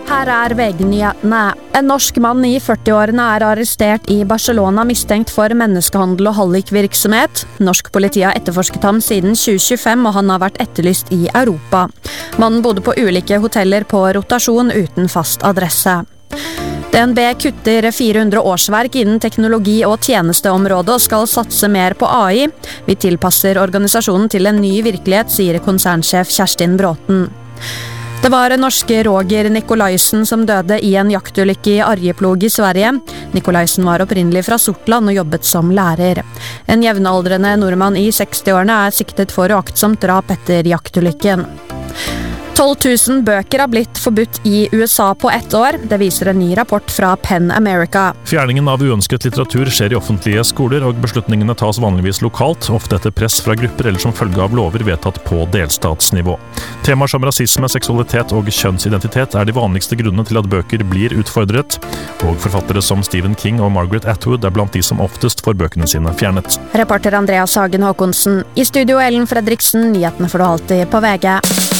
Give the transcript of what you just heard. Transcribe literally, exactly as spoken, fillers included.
Her er V G-nyhetene. En norsk mann i førti-årene er arrestert i Barcelona mistenkt for menneskehandel og hallikvirksomhet. Norsk politi har etterforsket ham siden tjue tjuefem, og han har vært etterlyst i Europa. Mannen bodde på ulike hoteller på rotasjon uten fast adresse. D N B kutter fire hundre årsverk innen teknologi- og tjenesteområdet og skal satse mer på A I. Vi tilpasser organisasjonen til en ny virkelighet, sier konsernsjef Kjerstin Bråten. Det var norske Roger Nikolaisen som døde i en jaktulykke i Arjeplog i Sverige. Nikolaisen var opprinnelig fra Sortland og jobbet som lærer. En jevnaldrende nordmann i seksti-årene er siktet for uaktsomt drap etter jaktulykken. tolv tusen bøker har blitt forbudt i U S A på ett år. Det viser en ny rapport fra PEN America. Fjerningen av uønsket litteratur skjer i offentlige skoler, og beslutningene tas vanligvis lokalt, ofte etter press fra grupper eller som følge av lover vedtatt på delstatsnivå. Temaer som rasisme, seksualitet og kjønnsidentitet er de vanligste grunnene til at bøker blir utfordret, og forfattere som Stephen King og Margaret Atwood er blant de som oftest får bøkene sine fjernet. Reporter Andreas Hagen Håkonsen. I studio Ellen Fredriksen, nyhetene får du alltid på V G.